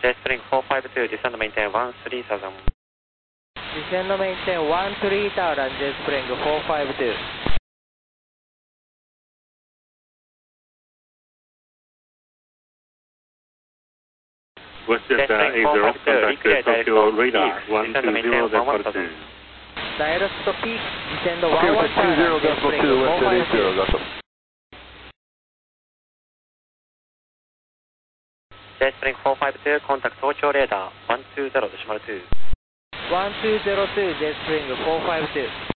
J Spring 452, descend maintain 13,000. Descend maintain 13,000, J Spring 452. Westjet 80, contact Tokyo radar 120.2. Direct to peak, descend Okay, 110, Westjet 20.2, Westjet 80, got them. J Spring 452, contact Tokyo radar 120.2. 1202, J Spring 452.